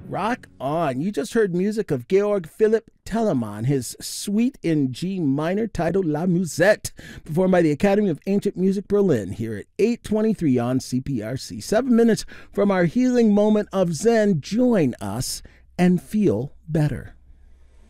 Rock on. You just heard music of Georg Philipp Telemann, his suite in G minor titled La Musette, performed by the Academy of Ancient Music Berlin here at 8:23 on CPRC. 7 minutes from our healing moment of Zen. Join us and feel better.